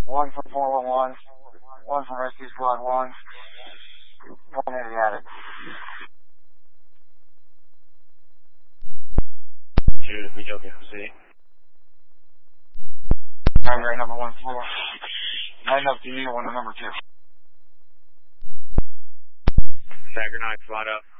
One from 411, one from Rescue Squad 1, one in the attic. Shoot, we joking, see? Primary number 1 floor. Line up to you on the number 2. Stagger 9, spot up.